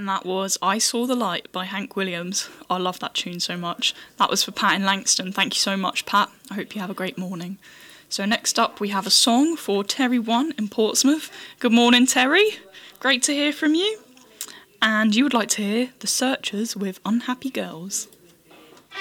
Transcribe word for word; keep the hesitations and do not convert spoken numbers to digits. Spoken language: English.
And that was I Saw the Light by Hank Williams. I love that tune so much. That was for Pat in Langston. Thank you so much, Pat. I hope you have a great morning. So next up we have a song for Terry One in Portsmouth. Good morning, Terry. Great to hear from you. And you would like to hear The Searchers with Unhappy Girls.